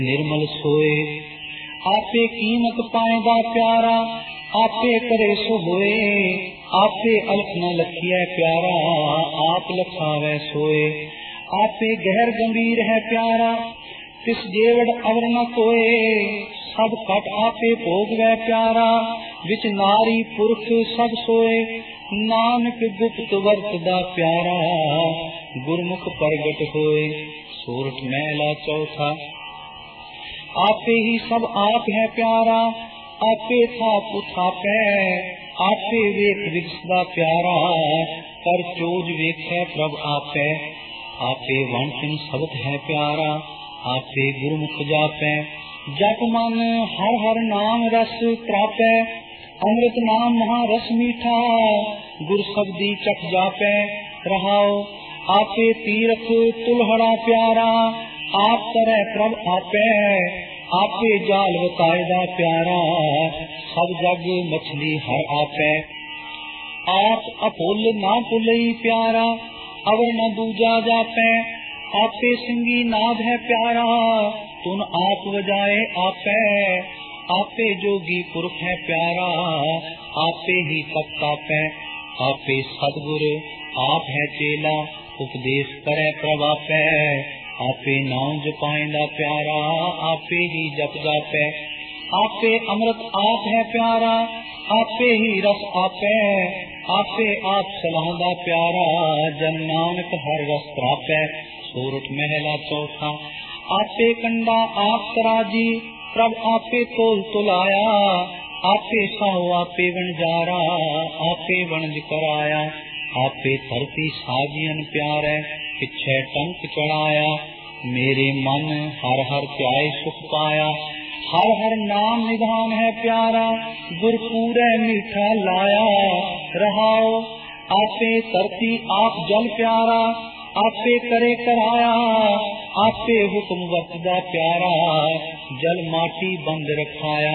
निर्मल सोए। आपे कीमत पाएगा प्यारा, आपे करे सो होए। आपे अलख न लखिए प्यारा, आप लखावे सोए। आपे गहर गंभीर है प्यारा, तिस जेवड़ अवर न कोए। सब कट आपे भोग वै प्यारा, विच नारी पुरख सब सोए। नानक गुप्त वर्तदा प्यारा, गुरमुख प्रगट होए। सूरत महला चौथा। आपे ही सब आप है प्यारा, आपे था पुथापै। आपे वेख विगसदा प्यारा, कर चोज वेखै प्रभ आपै। आपे वंचिन शब्द है प्यारा, आपे गुरमुख जापै। जप मन हर हर नाम रस त्रापै। अमृत नाम महारस मीठा, गुर शब्दी चख जापै। रहाओ आपे तीरथ तुलहड़ा प्यारा, आप तरह प्रभ आपै। आपे जाल बताएदा प्यारा, सब जग मछली हर आपै। आप अपुल ना पुलई प्यारा, अवर न दूजा जापै। आपे सिंगी नाद है प्यारा, तुन आप बजाए आपै। आपे जोगी पुरख है प्यारा, आपे ही तप तापै। आपे सतगुर आप है चेला, उपदेश करे प्रभ आपै। आपे नाम जपाइंदा प्यारा, आपे ही जप जापै। आपे अमृत आप है प्यारा, आपे ही रस आपै। आपे आप सलाहदा प्यारा, जन नानक हर रस प्रापै। सूरत महला चौथा। आपे कंडा आप तराजी, प्रभ आपे तोल तुलाया। आपे साहो आपे वणजारा, आपे वणज कराया। आपे धरती साजियन प्यारे, पिछे टंक चढ़ाया। मेरे मन हर हर ध्याए सुख पाया। हर हर नाम निधान है प्यारा, गुर पूरे मीठा लाया। रहाओ आपे धरती आप जल प्यारा, आपे करे कराया। आपे हुक्म वरतदा प्यारा, जल माटी बंद रखाया।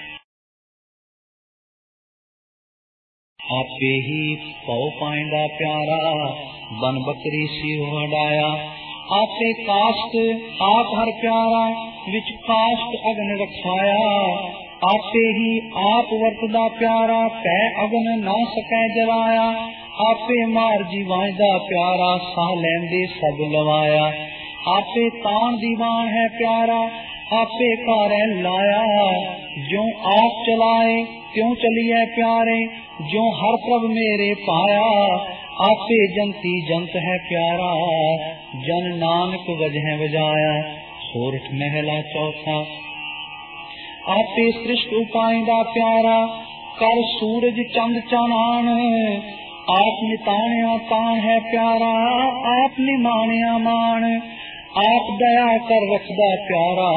आपे ही पौ पाइंदा प्यारा, बन बकरी सिर हटाया। आपे काष्ट आप हर प्यारा, विच काष्ट अग्न रखाया। आपे ही आप वर्तदा प्यारा, पै अग्न ना सकै जलाया। आपे मार जीवांदा प्यारा, साह लैंदे सब लवाया। आपे तान दीवान है प्यारा, आपे कारै लाया। जो आप चलाए क्यों चलिए प्यारे, जो हर प्रभ मेरे पाया। आपे जंती जंत है प्यारा, जन नानक वजह बजाया। सोरठ महला चौथा। आपे सृष्ट उपाइंदा प्यारा, कर सूरज चंद चानान। आप निताणिया तान है प्यारा, आप निमाणिया मान। आप दया कर रखदा प्यारा,